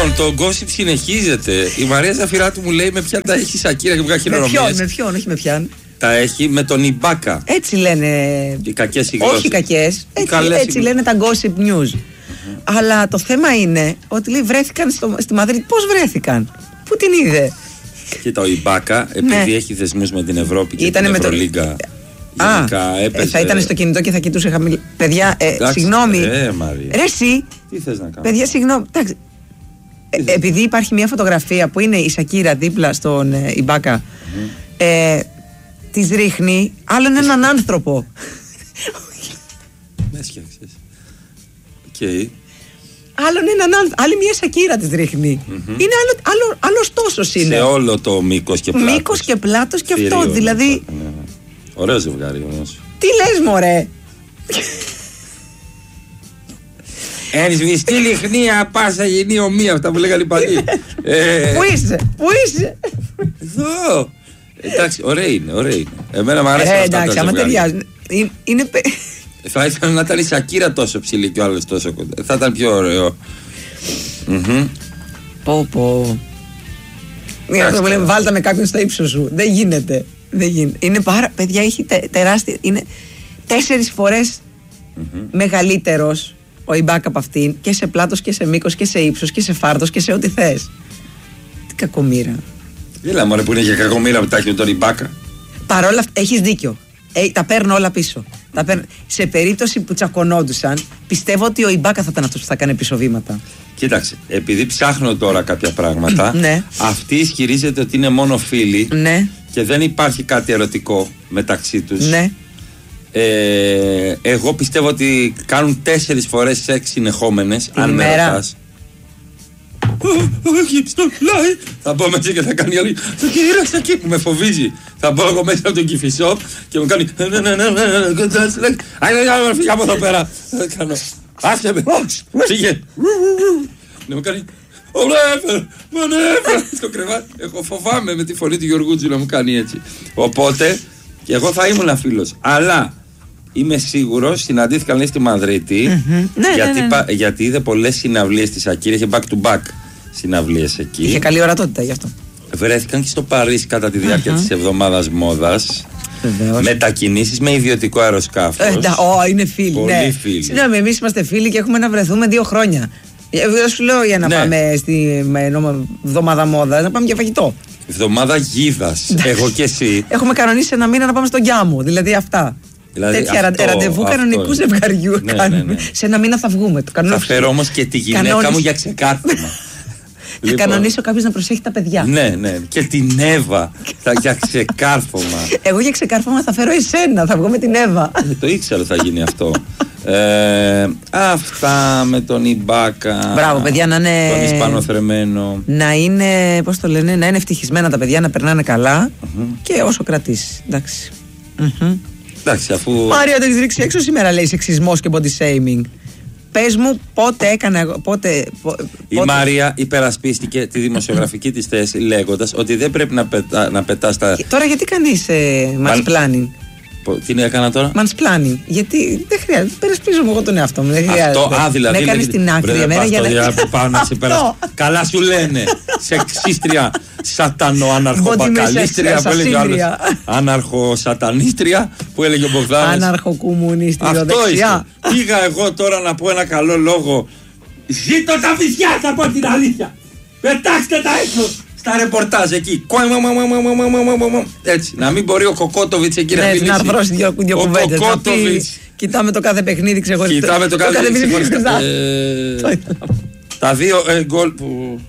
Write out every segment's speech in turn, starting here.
Λοιπόν, το gossip συνεχίζεται. Η Μαρία Ζαφυράτου μου λέει με ποια τα έχει η Σακύρα και βγάζει χειρονομίες. Με ποιον, όχι με ποιον. Τα έχει με τον Ιμπάκα. Έτσι λένε. Οι κακές οι γλώσσες. Όχι κακές. Έτσι λένε τα gossip news. Αλλά το θέμα είναι ότι λέει βρέθηκαν στη Μαδρίτη. Πώς βρέθηκαν, πού την είδε? Κοίτα, ο Ιμπάκα, επειδή έχει δεσμούς με την Ευρώπη και την Ευρωλίγκα. Θα ήταν στο κινητό και θα κοιτούσε χαμηλά. Παιδιά, συγγνώμη. Ρε εσύ. Τι θες να κάνω? Παιδιά, συγγνώμη. Επειδή υπάρχει μια φωτογραφία που είναι η Σακύρα δίπλα στον Ιμπάκα, της ρίχνει άλλον έναν άνθρωπο. Με σκέφτεσαι. Οκ. Άλλον έναν άνθρωπο. Άλλη μια Σακύρα της ρίχνει. Είναι άλλος τόσος είναι. Σε όλο το μήκος και πλάτος. Μήκος και πλάτος και αυτό. Δηλαδή. Ωραίο ζευγάρι όμως. Τι λες μωρέ? Ενσβηστή λιχνία πάσα γεννή ομοία. Αυτά που λέγανε οι παλιοί. Πού είσαι? Εδώ. Εντάξει, ωραία είναι. Εμένα μου αρέσει αυτά τα εντάξει, άμα ταιριάζουν. Θα ήθελα να ήταν η Σακύρα τόσο ψηλή και ο άλλος τόσο κοντά. Θα ήταν πιο ωραίο. Πω. Βάλτε με κάποιον στο ύψος σου. Δεν γίνεται. Είναι παιδιά, έχει τεράστια. Είναι 4 φορές μεγαλύτερος ο Ιμπάκα από αυτήν, και σε πλάτος και σε μήκος και σε ύψος και σε φάρδος και σε ό,τι θες. Τι κακομοίρα. Έλα μωρέ που είναι για κακομοίρα που τα έχει με τον Ιμπάκα. Παρόλα αυτά, έχεις δίκιο. Τα παίρνω όλα πίσω. Σε περίπτωση που τσακωνόντουσαν, πιστεύω ότι ο Ιμπάκα θα ήταν αυτός που θα κάνει πίσω βήματα. Κοίταξε, επειδή ψάχνω τώρα κάποια πράγματα, αυτή ισχυρίζεται ότι είναι μόνο φίλοι και δεν υπάρχει κάτι ερωτικό μεταξύ τους. Εγώ πιστεύω ότι κάνουν 4 φορές σεξ συνεχόμενες. Αν με ρωτάς. Όχι, στο πλάι. Θα μπω μέσα και θα κάνει άλλη. Το κυρία εκεί που με φοβίζει. Θα μπω εγώ μέσα από τον Κηφισό και μου κάνει. Φύγε από εδώ πέρα. Άσε με. Φύγε. Να μου κάνει. Μανέφερ. Στο κρεβάτι. Εγώ φοβάμαι με τη φωνή του Γιωργούτζου να μου κάνει έτσι. Οπότε και εγώ θα ήμουν φίλος. Αλλά είμαι σίγουρος, συναντήθηκαν λέει στη Μαδρίτη, γιατί είδε πολλές συναυλίες της Σακύρα, είχε back to back συναυλίες εκεί. Είχε καλή ορατότητα γι' αυτό. Βρέθηκαν και στο Παρίσι κατά τη διάρκεια της εβδομάδας μόδας. Μετακινήσεις με ιδιωτικό αεροσκάφος. Είναι φίλοι. Πολύ φίλοι. Συγγνώμη, εμείς είμαστε φίλοι και έχουμε να βρεθούμε 2 χρόνια. Εγώ σου λέω για να πάμε στη εβδομάδα μόδας, να πάμε για φαγητό. Εβδομάδα γίδας. Εγώ και εσύ. Έχουμε κανονίσει 1 μήνα να πάμε στον Γκιάμο. Δηλαδή αυτά. Τέτοια ραντεβού κανονικού ζευγαριού κάνουμε. Σε 1 μήνα θα βγούμε. Θα φέρω όμως και τη γυναίκα μου για ξεκάρφωμα. Θα κανονίσω κάποιος να προσέχει τα παιδιά. Ναι. Και την Εύα για ξεκάρφωμα. Εγώ για ξεκάρφωμα θα φέρω εσένα. Θα βγω με την Εύα. Το ήξερα θα γίνει αυτό. Αυτά με τον Ιμπάκα. Μπράβο, παιδιά, να είναι. Τον Ισπανοθρεμένο. Να είναι, πώς το λένε, να είναι ευτυχισμένα τα παιδιά, να περνάνε καλά. Και όσο κρατήσει. Εντάξει. Εντάξει, αφού. Μάρια, το έχεις ρίξει έξω σήμερα, λέει, σεξισμός και body shaming. Πες μου πότε έκανα εγώ. Η Μάρια υπερασπίστηκε τη δημοσιογραφική της θέση λέγοντας ότι δεν πρέπει να πετάς τα. Τώρα γιατί κάνεις mansplaining? Τι έκανα τώρα? Mansplaining. Γιατί δεν χρειάζεται. Περασπίζομαι εγώ τον εαυτό μου. Δεν χρειάζεται. Αυτό, δηλαδή. Με κάνεις την άκρη εμένα για να. Πάω να σε περάσω. Καλά σου λένε. Σεξίστρια, σατανοαναρχοπακαλίστρια που έλεγε ο άλλος. Αναρχοσατανίστρια που έλεγε ο Μπογδάνης. Αναρχοκομμουνίστρια δεξιά. Πήγα εγώ τώρα να πω ένα καλό λόγο. Ζήτω τα βυζιά, θα πω την αλήθεια. Πετάξτε τα έξω. Στα ρεπορτάζ εκεί. Έτσι. Να μην μπορεί ο Κοκότοβιτς εκεί να μιλήσει. Να αρθρώσει 2 κουβέντες. Ο Κοκότοβιτς. Κοιτάμε το κάθε παιχνίδι ξεχωριστά. Κοιτάμε το κάθε παιχνίδι ξεχωριστά. Τα 2 γκολ που.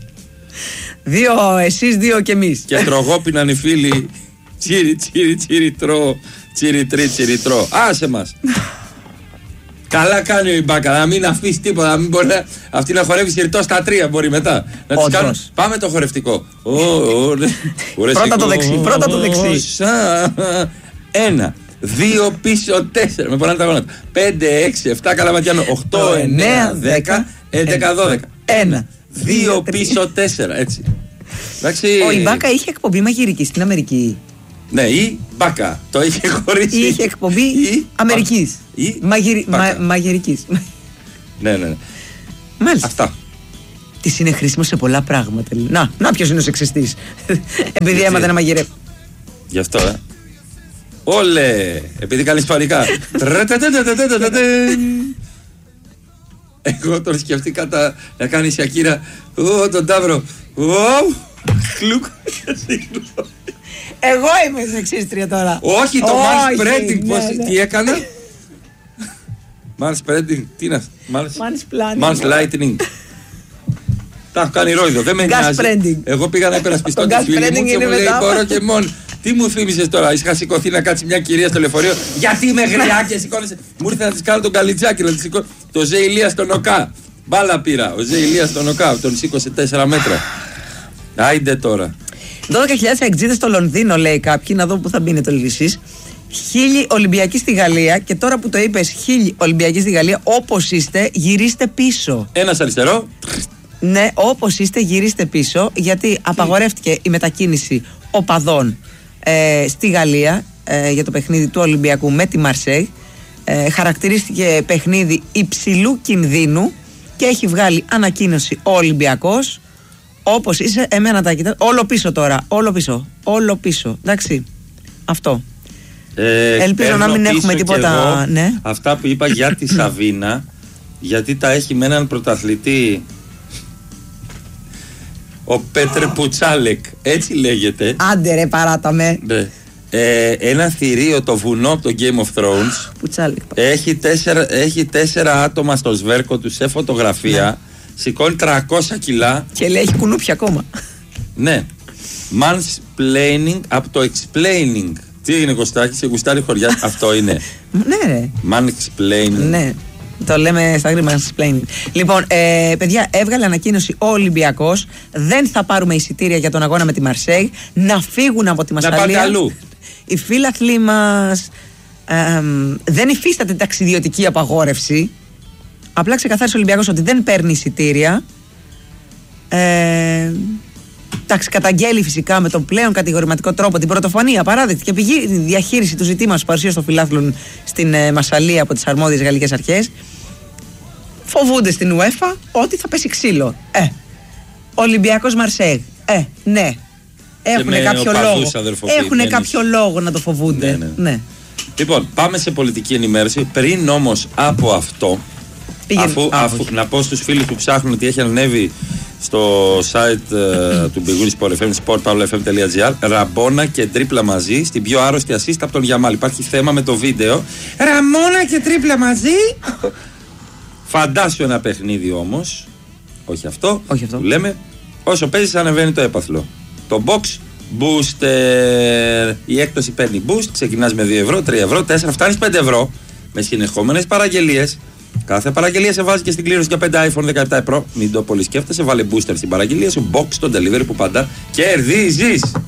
2 εσείς, 2 κι εμείς. Και τρογόπιναν οι φίλοι. Τσίρι τρώω. Τσίρι τρώω. Άσε μας. Καλά κάνει ο Ιμπάκα, να μην αφήσει τίποτα, να μην μπορεί αυτή να χορεύει σιρτό στα 3 μπορεί μετά. Να της κάνουν. Πάμε το χορευτικό. Πρώτα το δεξί. 1, 2 πίσω 4. Με πονάνε τα γόνατα. 5, 6, 7 καλαματιάνο. 8, 9, 10, 11, 12. 1, 2 πίσω 4. Έτσι. Ο Ιμπάκα είχε εκπομπή μαγειρική στην Αμερική. Ναι, ή Μπάκα. Το είχε χωρίσει. Είχε εκπομπή Αμερικής. Μαγειρικής. Ναι. Μάλιστα. Αυτά. της είναι χρήσιμο σε πολλά πράγματα. Να ποιος είναι ο σεξιστής. Επειδή έμαθε να μαγειρεύει. Γι' αυτό, Όλε! Επειδή κάνεις ισπανικά. Εγώ τον σκεφτήκα να κάνει Σακύρα. Τον Ταύρο. Κλουκ. Εγώ είμαι σεξίστρια τώρα. Όχι, το manspreading. Τι έκανα? Manspreading. Τι είναι αυτό? Manslightning. Τα έχω κάνει ρόιδο. Δεν με νοιάζει. Εγώ πήγα να υπερασπιστώ τη φίλη μου και μου λέει μπορώ και μόνο. Τι μου θύμισες τώρα, είχα σηκωθεί να κάτσει μια κυρία στο λεωφορείο. Γιατί είμαι γριά και σηκώνεσαι. Μου ήρθε να της κάνω τον καλιτζάκι, να της σηκώ. Το Ζε Ηλία στον ΟΚΑ. Μπάλα πήρα. Ο Ζε Ηλία στον ΟΚΑ. Τον σήκωσε 4 μέτρα. Άιντε τώρα. 12.000 εξήδες στο Λονδίνο, λέει κάποιοι, να δω πού θα μπει το εσείς. 1.000 Ολυμπιακοί στη Γαλλία. Και τώρα που το είπες, 1.000 Ολυμπιακοί στη Γαλλία, όπως είστε, γυρίστε πίσω. Ένας αριστερό. Ναι, όπως είστε, γυρίστε πίσω, γιατί απαγορεύτηκε η μετακίνηση οπαδών στη Γαλλία για το παιχνίδι του Ολυμπιακού με τη Μαρσέη. Χαρακτηρίστηκε παιχνίδι υψηλού κινδύνου και έχει βγάλει ανακοίνωση ο Ολυμπιακός. Όπως είσαι, εμένα τα κοιτάς. Όλο πίσω τώρα. Όλο πίσω. Εντάξει. Αυτό. Ελπίζω να μην έχουμε τίποτα. Εγώ, ναι. Αυτά που είπα για τη Σαβίνα, γιατί τα έχει με έναν πρωταθλητή. Ο Πέτρε Πουτσάλεκ, έτσι λέγεται. Άντε ρε, παράταμε. Ναι. Ένα θηρίο, το βουνό από το Game of Thrones. Πουτσάλεκ. Έχει 4 άτομα στο σβέρκο του σε φωτογραφία. Ναι. Σηκώνει 300 κιλά. Και λέει έχει κουνούπια ακόμα. Ναι. Mansplaining από το explaining. Τι έγινε Κωστάκη, σε γουστάρει χωριά. Αυτό είναι. Ναι ρε. Mansplaining. Ναι. Το λέμε στα γρήγορα mansplaining. Λοιπόν, παιδιά, έβγαλε ανακοίνωση ο Ολυμπιακός. Δεν θα πάρουμε εισιτήρια για τον αγώνα με τη Μαρσέη. Να φύγουν από τη Μασσαλία. Να πάτε αλλού. Οι φίλαθλοι μας δεν υφίσταται ταξιδιωτική απαγόρευση. Απλά ξεκαθάρισε ο Ολυμπιακός ότι δεν παίρνει εισιτήρια. Εντάξει, καταγγέλει φυσικά με τον πλέον κατηγορηματικό τρόπο την πρωτοφανή, απαράδεκτη και πηγή διαχείριση του ζητήματος παρουσίας των φιλάθλων στην Μασσαλία από τις αρμόδιες γαλλικές αρχές. Φοβούνται στην UEFA ότι θα πέσει ξύλο. Ολυμπιακός Μαρσέη. Ναι. Έχουν κάποιο λόγο. Έχουν κάποιο λόγο να το φοβούνται. Ναι. Λοιπόν, πάμε σε πολιτική ενημέρωση. Πριν όμως από αυτό, αφού να πω στους φίλους που ψάχνουν ότι έχει ανέβει στο site του Big Win Sport FM, sportpavlafm.gr, ραμπόνα και τρίπλα μαζί στην πιο άρρωστη assist από τον Γιαμάλ. Υπάρχει θέμα με το βίντεο. Ραμόνα και τρίπλα μαζί. Φαντάσου ένα παιχνίδι όμως. Όχι αυτό. Που λέμε, όσο παίζεις ανεβαίνει το έπαθλο. Το box booster. Η έκπτωση παίρνει boost. Ξεκινάς με 2 ευρώ, 3 ευρώ, 4, φτάνεις 5 ευρώ. Με συνεχόμενες παραγγελίες. Κάθε παραγγελία σε βάζει και στην κλήρωση για 5 iPhone 17 Pro. Μην το πολύ σκέφτεσαι, βάλε booster στην παραγγελία σου, box στο delivery που πάντα κερδίζεις.